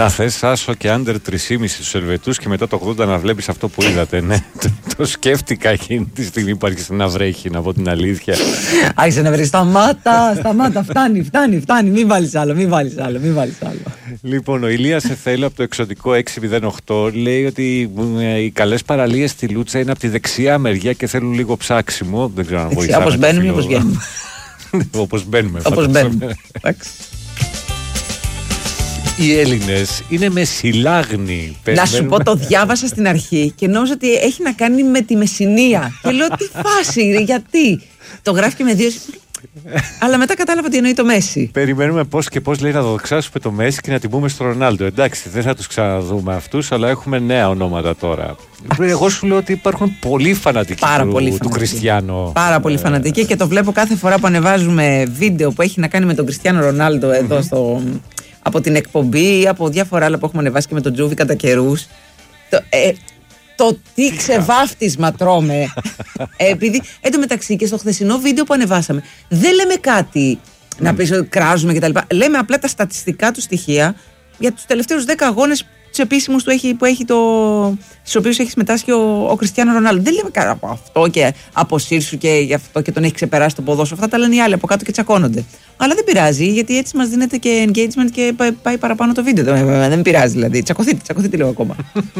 Να θες άσο και under 3,5 στους Ελβετούς και μετά το 80 να βλέπεις αυτό που είδατε. Ναι, το σκέφτηκα εκείνη τη στιγμή που άρχισε να βρέχει, να πω την αλήθεια. Άρχισε να βρει. Σταμάτα, φτάνει. Μην βάλεις άλλο. Λοιπόν, ο Ηλίας Εφέλου από το εξωτικό 608 λέει ότι οι καλές παραλίες στη Λούτσα είναι από τη δεξιά μεριά και θέλουν λίγο ψάξιμο. Δεν ξέρω αν βοηθάει. Όπως μπαίνουμε ή όπως βγαίνουμε. Όπως μπαίνουμε. Εντάξει. Οι Έλληνες είναι μεσιλάγνοι. Να σου πω, το διάβασα στην αρχή και νόμιζα ότι έχει να κάνει με τη Μεσσηνία. Και λέω τι φάση, γιατί. Το γράφει και με δύο. Αλλά μετά κατάλαβα ότι εννοεί το Μέση. Περιμένουμε πώς και πώς λέει να δοξάσουμε το Μέση και να τιμούμε στο Ρονάλντο. Εντάξει, δεν θα τους ξαναδούμε αυτούς, αλλά έχουμε νέα ονόματα τώρα. Εγώ σου λέω ότι υπάρχουν πολλοί φανατικοί του Κριστιάνο. Πάρα πολύ φανατικοί και το βλέπω κάθε φορά που ανεβάζουμε βίντεο που έχει να κάνει με τον Κριστιάνο Ρονάλντο εδώ από την εκπομπή ή από διάφορα άλλα που έχουμε ανεβάσει και με τον Τζούβι κατά καιρούς. Το τι ξεβάφτισμα τρώμε. Επειδή εν τω μεταξύ και στο χθεσινό βίντεο που ανεβάσαμε, δεν λέμε κάτι να πεις ότι κράζουμε κτλ. Λέμε απλά τα στατιστικά του στοιχεία για τους τελευταίους 10 αγώνες τους επίσημους στους οποίους έχει συμμετάσχει ο Κριστιάνο Ρονάλντο. Δεν λέμε κάτι από αυτό και αποσύρσου και γι' αυτό και τον έχει ξεπεράσει το ποδόσφαιρο. Αυτά τα λένε οι άλλοι από κάτω και τσακώνονται. Αλλά δεν πειράζει, γιατί έτσι μας δίνεται και engagement και πάει παραπάνω το βίντεο. Δεν πειράζει δηλαδή. Τσακωθείτε λίγο ακόμα.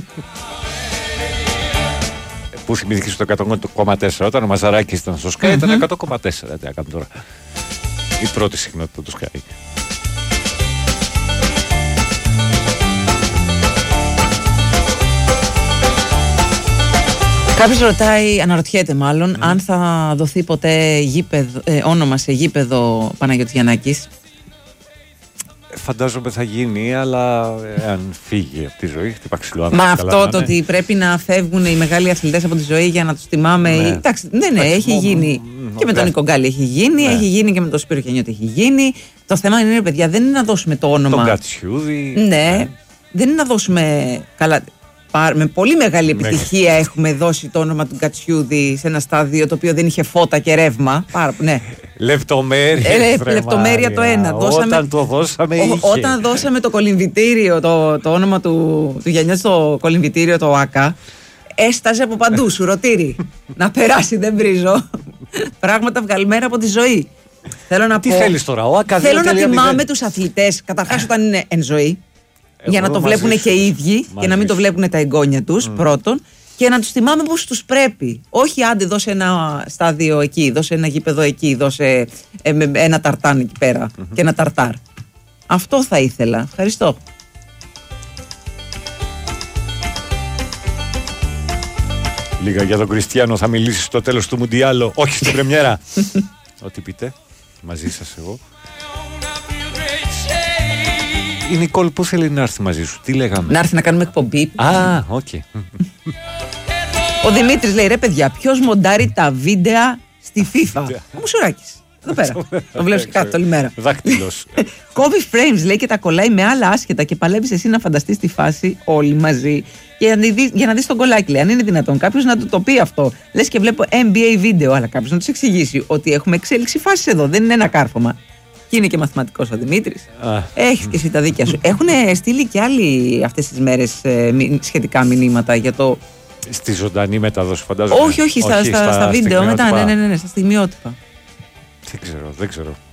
Που θυμήθηκε στο 100,4 όταν ο Μαζαράκης ήταν στο Sky, ήταν 100,4. Τι να κάνουμε τώρα. Η πρώτη συχνότητα του Sky. Κάποιος αναρωτιέται μάλλον αν θα δοθεί ποτέ όνομα σε γήπεδο Παναγιώτης Γιαννάκης. Φαντάζομαι θα γίνει, αλλά αν φύγει από τη ζωή, χτυπά ξυλό. Μα αυτό το ότι πρέπει να φεύγουν οι μεγάλοι αθλητές από τη ζωή για να τους τιμάμε. Εντάξει, ναι, έχει γίνει. Και με τον Νίκο Γκάλη έχει γίνει, έχει γίνει και με τον Σπύρο Χιονιώτη έχει γίνει. Το θέμα είναι, παιδιά, δεν είναι να δώσουμε το όνομα. Τον Κατσιούδη. Ναι, δεν είναι να δώσουμε. Καλά. Με πολύ μεγάλη επιτυχία έχουμε δώσει το όνομα του Κατσιούδη σε ένα στάδιο το οποίο δεν είχε φώτα και ρεύμα. Λεπτομέρεια το ένα. Όταν το δώσαμε είχε. Όταν δώσαμε το κολυμβητήριο, το όνομα του Γιαννιώτη στο κολυμβητήριο, το ΆΚΑ, έσταζε από παντού, σουρωτήρι. Να περάσει, δεν βρίζω. Πράγματα βγαλμένα από τη ζωή. Θέλω να Τι πω. θέλεις τώρα, ο ΆΚΑ θέλω να τιμάμε τους αθλητές, καταρχάς όταν είναι εν ζωή. Για να το βλέπουν και οι ίδιοι και να μην το βλέπουν τα εγγόνια τους, πρώτον, και να τους θυμάμαι πως τους πρέπει. Όχι, άντε, δώσε ένα στάδιο εκεί, δώσε ένα γήπεδο εκεί, δώσε ένα ταρτάν εκεί πέρα και ένα ταρτάρ. Αυτό θα ήθελα. Ευχαριστώ. Λίγα για τον Κριστιάνο θα μιλήσεις στο τέλος του Μουντιάλο, όχι στην πρεμιέρα. Ό,τι πείτε, μαζί σας εγώ. Η Νικόλ πού θέλει να έρθει μαζί σου, τι λέγαμε? Να έρθει να κάνουμε εκπομπή. Οκ. Ο Δημήτρης λέει, ρε παιδιά, ποιος μοντάρει τα βίντεο στη FIFA? Ο Μουσουράκης. Εδώ πέρα. Το βλέπεις και κάτω όλη μέρα. Δάκτυλος. Κόβει frames, λέει, και τα κολλάει με άλλα άσχετα και παλεύεις εσύ να φανταστείς τη φάση όλοι μαζί για να δεις τον κολλάκι. Λέει, αν είναι δυνατόν κάποιος να του το πει αυτό. Λες και βλέπω NBA βίντεο, αλλά κάποιος να τους εξηγήσει ότι έχουμε εξέλιξη φάσης εδώ. Δεν είναι ένα κάρφωμα. Και είναι και μαθηματικός ο Δημήτρης. Έχεις και εσύ τα δίκια σου. Έχουν στείλει και άλλοι αυτές τις μέρες σχετικά μηνύματα για το. Στη ζωντανή μετάδοση, φαντάζομαι. Όχι, στα βίντεο μετά. Ναι, στα στιγμιότυπα. Δεν ξέρω.